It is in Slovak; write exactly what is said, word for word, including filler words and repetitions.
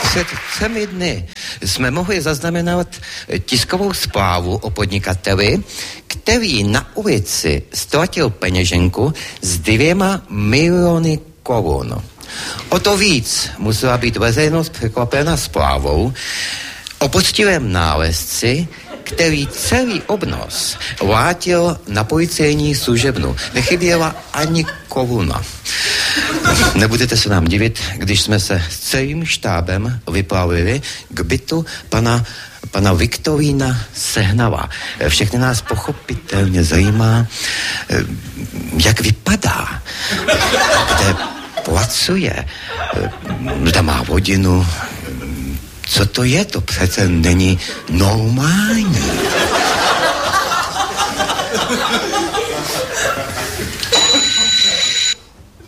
Před třemi dny jsme mohli zaznamenat tiskovou zprávu o podnikateli, který na ulici ztratil peněženku s dvěma miliony korun. O to víc musela být veřejnost překvapena zprávou o poctivém nálezci, který celý obnos vrátil na policejní služebnu. Nechyběla ani koruna. Nebudete se nám divit, když jsme se s celým štábem vypravili k bytu pana, pana Viktorína Sehnala. Všechny nás pochopitelně zajímá, jak vypadá, kde pracuje, zda má rodinu. Co to je? To přece není normální.